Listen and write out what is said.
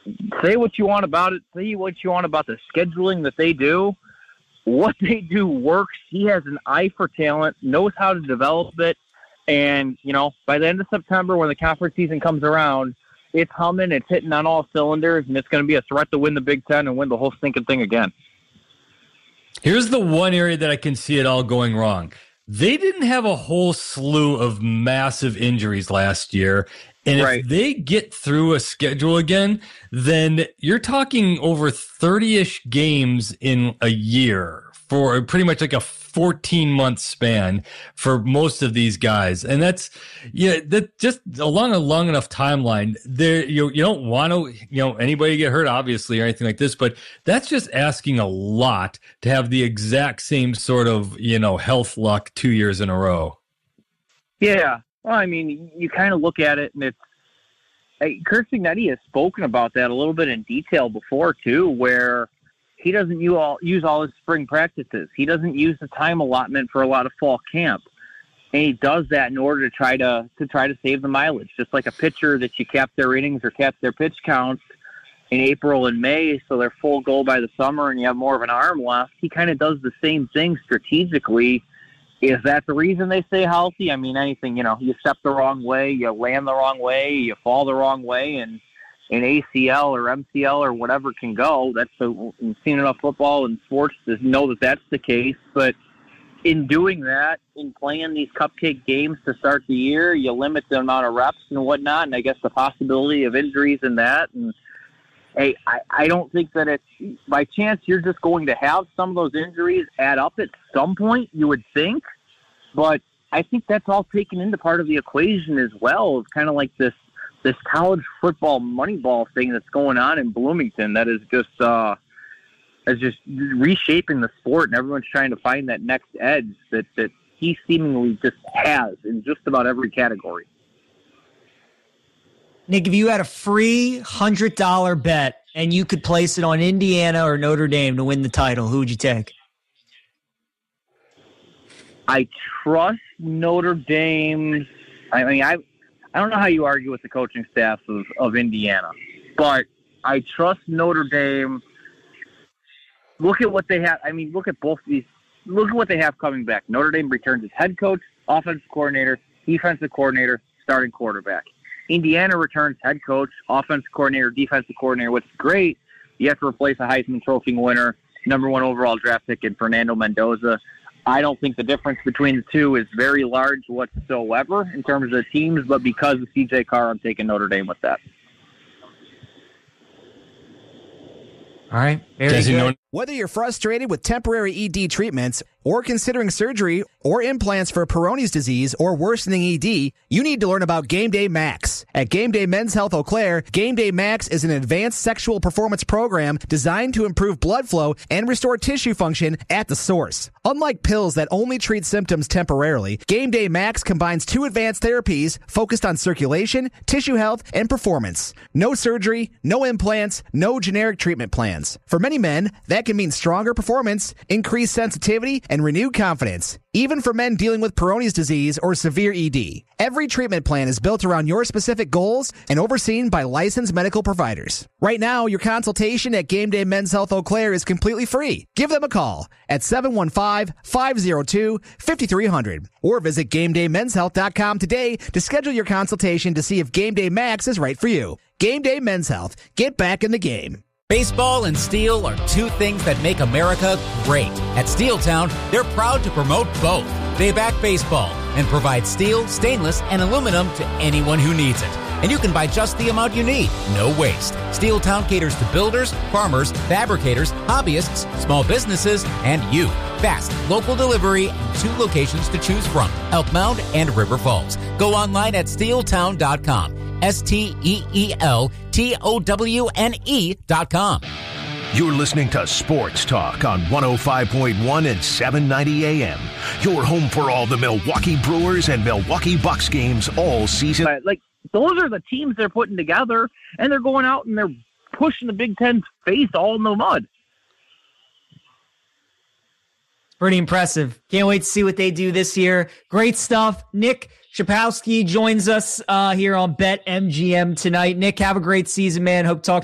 say what you want about it, say what you want about the scheduling that they do. What they do works. He has an eye for talent, knows how to develop it, and, by the end of September when the conference season comes around, it's humming, it's hitting on all cylinders, and it's going to be a threat to win the Big Ten and win the whole stinking thing again. Here's the one area that I can see it all going wrong. They didn't have a whole slew of massive injuries last year. And if they get through a schedule again, then you're talking over 30-ish games in a year for pretty much like a 14-month span for most of these guys. And that's just along a long enough timeline. There, you don't want to, anybody get hurt, obviously, or anything like this, but that's just asking a lot to have the exact same sort of, health luck 2 years in a row. Yeah. Well, I mean, you kind of look at it, and it's Curt Cignetti has spoken about that a little bit in detail before, too, where he doesn't use all his spring practices. He doesn't use the time allotment for a lot of fall camp. And he does that in order to try to save the mileage, just like a pitcher that you cap their innings or cap their pitch counts in April and May so they're full go by the summer and you have more of an arm left. He kind of does the same thing strategically. Is that the reason they stay healthy? I mean, anything, you step the wrong way, you land the wrong way, you fall the wrong way, and an ACL or MCL or whatever can go. We've seen enough football and sports to know that that's the case. But in doing that, in playing these cupcake games to start the year, you limit the amount of reps and whatnot, and I guess the possibility of injuries in that. And hey, I don't think that it's by chance you're just going to have some of those injuries add up at some point, you would think. But I think that's all taken into part of the equation as well. It's kind of like this college football Moneyball thing that's going on in Bloomington that is just reshaping the sport, and everyone's trying to find that next edge that he seemingly just has in just about every category. Nick, if you had a free $100 bet and you could place it on Indiana or Notre Dame to win the title, who would you take? I trust Notre Dame. I mean, I don't know how you argue with the coaching staff of Indiana, but I trust Notre Dame. Look at what they have. I mean, look at both these. Look at what they have coming back. Notre Dame returns its head coach, offensive coordinator, defensive coordinator, starting quarterback. Indiana returns head coach, offensive coordinator, defensive coordinator, which is great. You have to replace a Heisman Trophy winner, number 1 overall draft pick in Fernando Mendoza. I don't think the difference between the two is very large whatsoever in terms of the teams, but because of C.J. Carr, I'm taking Notre Dame with that. All right. Very good. Whether you're frustrated with temporary ED treatments or considering surgery or implants for Peyronie's disease or worsening ED, you need to learn about Game Day Max. At Game Day Men's Health Eau Claire, Game Day Max is an advanced sexual performance program designed to improve blood flow and restore tissue function at the source. Unlike pills that only treat symptoms temporarily, Game Day Max combines 2 advanced therapies focused on circulation, tissue health, and performance. No surgery, no implants, no generic treatment plans. For many men, that can mean stronger performance, increased sensitivity, and renewed confidence, even for men dealing with Peyronie's disease or severe ED. Every treatment plan is built around your specific goals and overseen by licensed medical providers. Right now, your consultation at Game Day Men's Health Eau Claire is completely free. Give them a call at 715-502-5300 or visit GameDayMen'sHealth.com today to schedule your consultation to see if Game Day Max is right for you. Game Day Men's Health. Get back in the game. Baseball and steel are 2 things that make America great. At Steeltown, they're proud to promote both. They back baseball and provide steel, stainless, and aluminum to anyone who needs it. And you can buy just the amount you need. No waste. Steeltown caters to builders, farmers, fabricators, hobbyists, small businesses, and you. Fast, local delivery, and 2 locations to choose from, Elk Mound and River Falls. Go online at steeltown.com. STEELTOWNE.com. You're listening to Sports Talk on 105.1 and 790 AM. Your home for all the Milwaukee Brewers and Milwaukee Bucks games all season. Those are the teams they're putting together, and they're going out and they're pushing the Big Ten's face all in the mud. Pretty impressive. Can't wait to see what they do this year. Great stuff. Nick Shapowski joins us here on BetMGM tonight. Nick, have a great season, man. Hope to talk